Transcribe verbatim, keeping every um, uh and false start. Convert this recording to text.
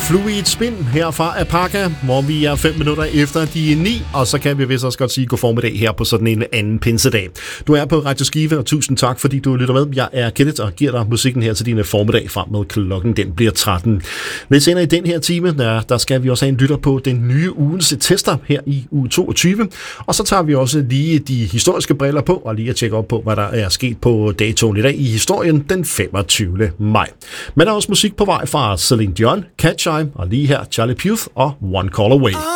Fluid Spin her fra Apaka, hvor vi er fem minutter efter de ni, og så kan vi vist også godt sige god formiddag her på sådan en anden pinsedag. Du er på Radio Skive, og tusind tak, fordi du lytter med. Jeg er Kenneth og giver dig musikken her til din formiddag frem med klokken. Den bliver tretten. Lidt senere i den her time, der, der skal vi også have en lytter på den nye ugens tester her i uge toogtyve, og så tager vi også lige de historiske briller på, og lige at tjekke op på, hvad der er sket på datoen i dag i historien den femogtyvende maj. Men der er også musik på vej fra Celine Dion, Catch I, og lige her Charlie Puth og One Call Away.